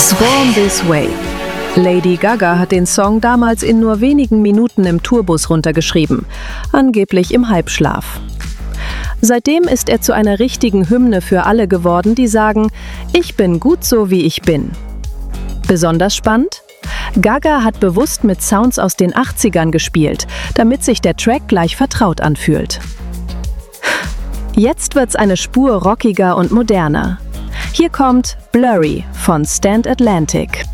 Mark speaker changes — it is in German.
Speaker 1: Swarm This Way. Lady Gaga hat den Song damals in nur wenigen Minuten im Tourbus runtergeschrieben, angeblich im Halbschlaf. Seitdem ist er zu einer richtigen Hymne für alle geworden, die sagen, ich bin gut so, wie ich bin. Besonders spannend? Gaga hat bewusst mit Sounds aus den 80ern gespielt, damit sich der Track gleich vertraut anfühlt. Jetzt wird's eine Spur rockiger und moderner. Hier kommt Blurry von Stand Atlantic.